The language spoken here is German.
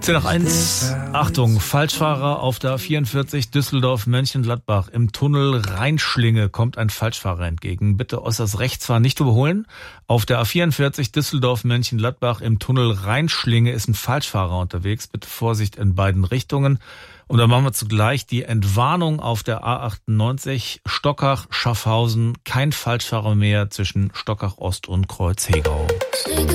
10:01. Achtung, Falschfahrer auf der A44 Düsseldorf-Mönchengladbach. Im Tunnel Rheinschlinge kommt ein Falschfahrer entgegen. Bitte äußerst rechts fahren, nicht überholen. Auf der A44 Düsseldorf-Mönchengladbach im Tunnel Rheinschlinge ist ein Falschfahrer unterwegs. Bitte Vorsicht in beiden Richtungen. Und dann machen wir zugleich die Entwarnung auf der A98 Stockach-Schaffhausen. Kein Falschfahrer mehr zwischen Stockach Ost und Kreuz Hegau.